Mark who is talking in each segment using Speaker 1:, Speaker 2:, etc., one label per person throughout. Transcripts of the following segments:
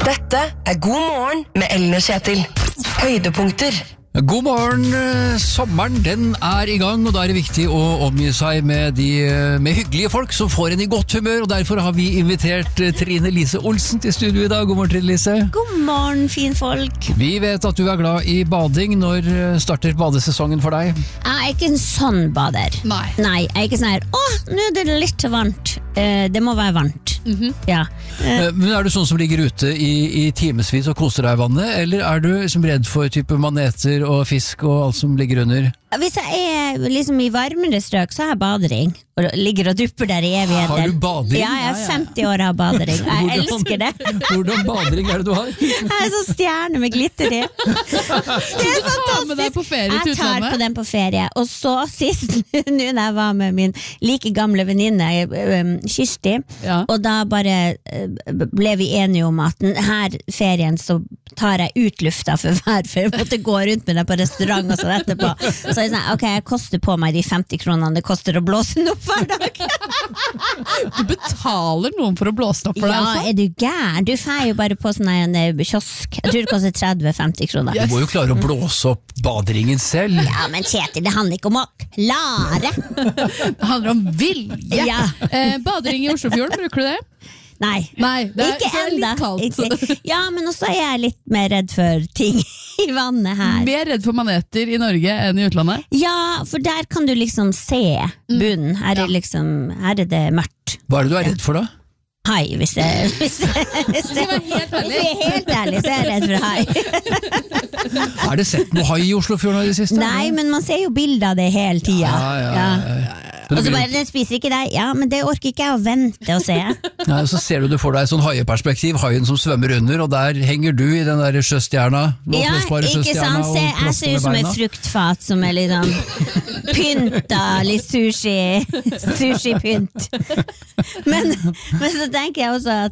Speaker 1: Dette God morgen med Ellen og Kjetil. Høydepunkter.
Speaker 2: God morgen, sommeren den I gang, og da det viktig å omgi seg med hyggelige folk som får en I godt humør, og derfor har vi invitert Trine Lise Olsen til studio I dag. God morgen, Trine Lise.
Speaker 3: God morgen, fin folk.
Speaker 2: Vi vet at du glad I bading. Når starter badesesongen for deg?
Speaker 3: Jeg ikke en sånn bader.
Speaker 2: Nei.
Speaker 3: Jeg ikke sånn her, nå det litt varmt. Det må være varmt. Ja.
Speaker 2: Men du sånn som ligger ute I timesvis og koser deg I vannet, eller du liksom redd for type maneter og fisk og alt som ligger under?
Speaker 3: Hvis jeg liksom I varmere strøk, så har jeg badering. Og ligger og dupper der I evigheter.
Speaker 2: Har du badering?
Speaker 3: Ja, jeg 50 år av badering. Jeg elsker det.
Speaker 2: Hvordan badering det du har?
Speaker 3: Jeg så stjerne med glitter I. Det fantastisk.
Speaker 4: Med deg på ferie til
Speaker 3: Jeg tar
Speaker 4: utlandet?
Speaker 3: på den på ferie. Og så sist, nå når jeg var med min like gamle venninne, Kirsti, og da bare ble vi enige om at denne ferien så tar jeg ut lufta for hver, for jeg måtte gå rundt med den på restaurant og så etterpå. Så jeg sånn, ok, jeg koster på meg de 50 kronene det koster å blåse den opp hver dag.
Speaker 4: Du betaler noen for å blåse opp for deg?
Speaker 3: Ja, du gæren? Du får jo bare på sånn en kiosk. Jeg tror det koster 30-50 kroner.
Speaker 2: Du må jo klare å blåse opp baderingen selv.
Speaker 3: Ja, men Kjetil, det handler ikke om å klare.
Speaker 4: Det handler om vilje.
Speaker 3: Ja.
Speaker 4: Badering I Oslofjorden, bruker du det?
Speaker 3: Nei,
Speaker 4: det
Speaker 3: ikke
Speaker 4: så
Speaker 3: enda.
Speaker 4: litt kaldt.
Speaker 3: Ja, men også jeg litt mer redd for ting I vannet her.
Speaker 4: Mer redd for maneter I Norge enn I utlandet?
Speaker 3: Ja, for der kan du liksom se bunnen. Her her det mørkt.
Speaker 2: Hva det du redd for da?
Speaker 3: Hai, hvis jeg helt ærlig, så jeg redd for hai.
Speaker 2: Har du sett noe hai I Oslofjorden I det siste?
Speaker 3: Nei, men man ser jo bilder av det hele tiden.
Speaker 2: Ja.
Speaker 3: Og så bare, den spiser ikke deg. Ja, men det orker ikke jeg å vente og se.
Speaker 2: Ja, så ser du får deg sånn haieperspektiv, haien som svømmer under, og der henger du I den der sjøstjerna.
Speaker 3: Ja, ikke sant? Jeg ser ut som et fruktfat som liksom pynta, litt sushi-pynt. Men så tenker jeg også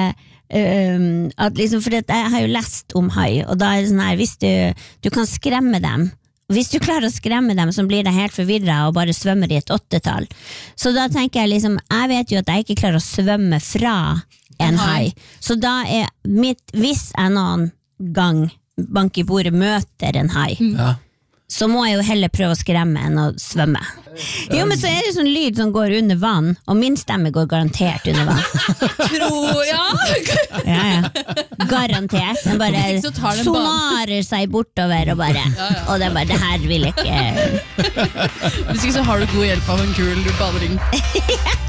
Speaker 3: at liksom, for jeg har jo lest om hai, og da det sånn her, hvis du kan skremme dem, hvis du klarer å skremme dem, så blir de helt forvirret og bare svømmer I et 8-tall. Så da tenker jeg liksom, jeg vet jo at jeg ikke klarer å svømme fra en hai. Så da hvis jeg noen gang bank I bordet møter en hai, så må jeg jo heller prøve å skremme enn å svømme. Jo, men så det sånn lyd som går under vann, og min stemme går garantert under vann. Ja. Garantert. Den bare sonarer seg bortover og bare, og det bare, det her vil jeg ikke.
Speaker 4: Hvis ikke så har du god hjelp av en kul badering.